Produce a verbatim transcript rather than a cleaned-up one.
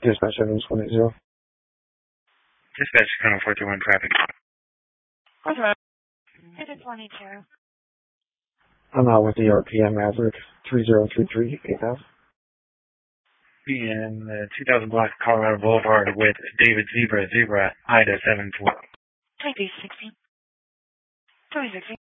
Dispatch seven one eight zero. Dispatch Channel four two one traffic. Okay. It's one eight zero. I'm out with the R P M Maverick three zero three three eight thousand. In the two thousand block Colorado Boulevard with David Zebra Zebra Ida seven four. Type eight sixteen. three sixteen.